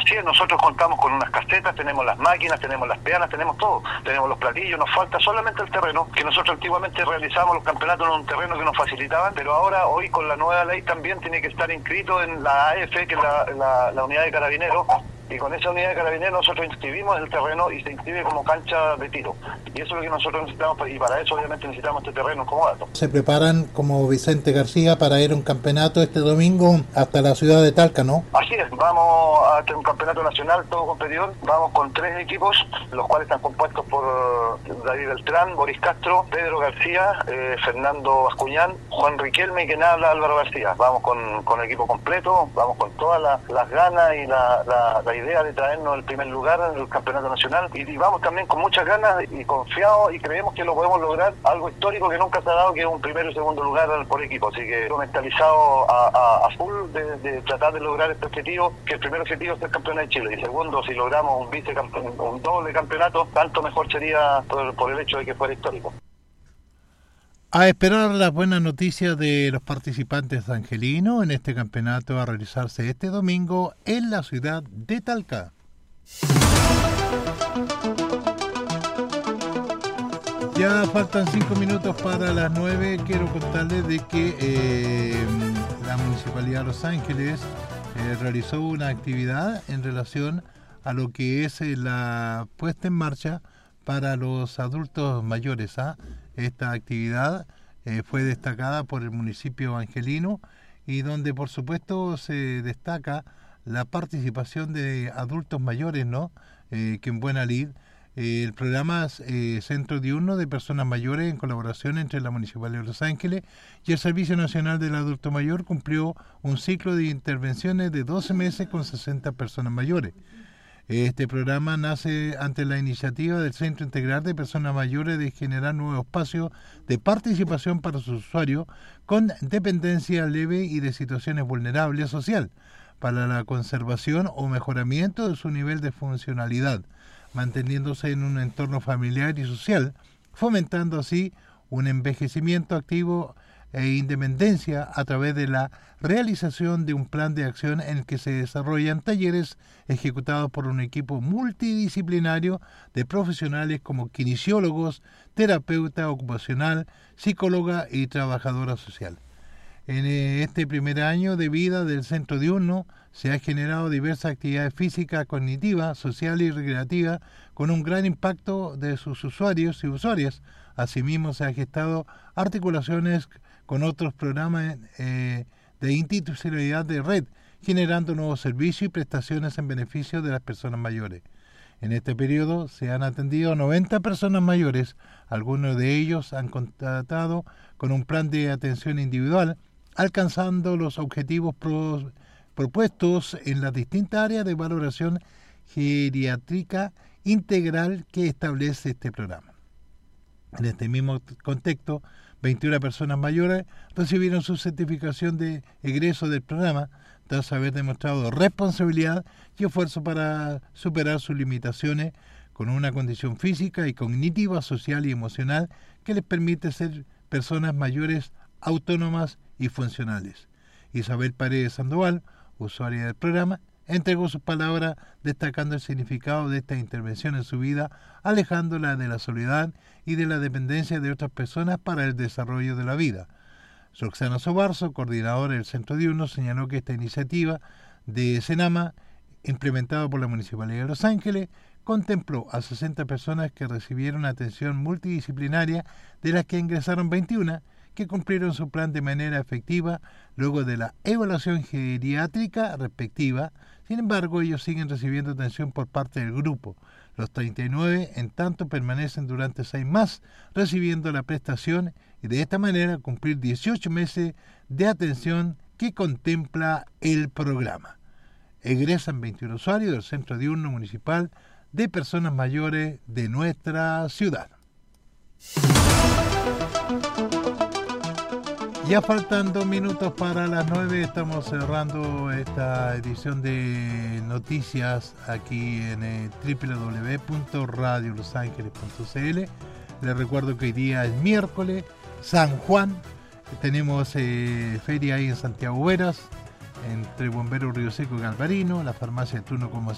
Así es, nosotros contamos con unas casetas, tenemos las máquinas, tenemos las peanas, tenemos todo, tenemos los platillos, nos falta solamente el terreno, que nosotros antiguamente realizábamos los campeonatos en un terreno que nos facilitaban, pero ahora, hoy con la nueva ley también tiene que estar inscrito en la AF, que es la unidad de carabineros, y con esa unidad de carabineros nosotros inscribimos el terreno y se inscribe como cancha de tiro. Y eso es lo que nosotros necesitamos, y para eso obviamente necesitamos este terreno como dato. Se preparan como Vicente García para ir a un campeonato este domingo hasta la ciudad de Talca, ¿no? Así es, vamos a hacer un campeonato nacional, todo competidor, vamos con 3 equipos, los cuales están compuestos por David Beltrán, Boris Castro, Pedro García, Fernando Bascuñán, Juan Riquelme y quien habla, Álvaro García. Vamos con el equipo completo, vamos con todas las ganas y la idea de traernos el primer lugar en el campeonato nacional, y vamos también con muchas ganas y confiados, y creemos que lo podemos lograr, algo histórico que nunca se ha dado, que es un primero y segundo lugar por equipo. Así que mentalizado a full de tratar de lograr este objetivo, que el primer objetivo es ser campeón de Chile, y segundo, si logramos un doble campeonato, tanto mejor sería por el hecho de que fuera histórico. A esperar las buenas noticias de los participantes angelinos en este campeonato a realizarse este domingo en la ciudad de Talca. Ya faltan 5 minutos para las 9. Quiero contarles de que la Municipalidad de Los Ángeles realizó una actividad en relación a lo que es la puesta en marcha para los adultos mayores. Esta actividad fue destacada por el municipio angelino, y donde por supuesto se destaca la participación de adultos mayores, ¿no? Que en buena lid. El programa Centro Diurno de Personas Mayores, en colaboración entre la Municipalidad de Los Ángeles y el Servicio Nacional del Adulto Mayor, cumplió un ciclo de intervenciones de 12 meses con 60 personas mayores. Este programa nace ante la iniciativa del Centro Integral de Personas Mayores de generar nuevos espacios de participación para sus usuarios con dependencia leve y de situaciones vulnerables social, para la conservación o mejoramiento de su nivel de funcionalidad, manteniéndose en un entorno familiar y social, fomentando así un envejecimiento activo e independencia a través de la realización de un plan de acción en el que se desarrollan talleres ejecutados por un equipo multidisciplinario de profesionales como kinesiólogos, terapeuta ocupacional, psicóloga y trabajadora social. En este primer año de vida del Centro Diurno se han generado diversas actividades físicas, cognitivas, sociales y recreativas con un gran impacto de sus usuarios y usuarias. Asimismo, se han gestado articulaciones con otros programas de institucionalidad de red, generando nuevos servicios y prestaciones en beneficio de las personas mayores. En este periodo se han atendido a 90 personas mayores. Algunos de ellos han contactado con un plan de atención individual, alcanzando los objetivos propuestos en las distintas áreas de valoración geriátrica integral que establece este programa. En este mismo contexto, 21 personas mayores recibieron su certificación de egreso del programa, tras haber demostrado responsabilidad y esfuerzo para superar sus limitaciones con una condición física y cognitiva, social y emocional que les permite ser personas mayores autónomas y funcionales. Isabel Paredes Sandoval, usuaria del programa, entregó sus palabras destacando el significado de esta intervención en su vida, alejándola de la soledad y de la dependencia de otras personas para el desarrollo de la vida. Roxana Sobarzo, coordinadora del Centro Diurno, señaló que esta iniciativa de Senama, implementada por la Municipalidad de Los Ángeles, contempló a 60 personas que recibieron atención multidisciplinaria, de las que ingresaron 21, que cumplieron su plan de manera efectiva luego de la evaluación geriátrica respectiva. Sin embargo, ellos siguen recibiendo atención por parte del grupo. Los 39, en tanto, permanecen durante 6 más recibiendo la prestación, y de esta manera cumplir 18 meses de atención que contempla el programa. Egresan 21 usuarios del Centro Diurno Municipal de Personas Mayores de nuestra ciudad. Ya faltan 2 minutos para las 9, estamos cerrando esta edición de noticias aquí en www.radiolosangeles.cl. Les recuerdo que hoy día es miércoles, San Juan, tenemos feria ahí en Santiago Hueras, entre Bomberos Río Seco y Galvarino, la farmacia de turno como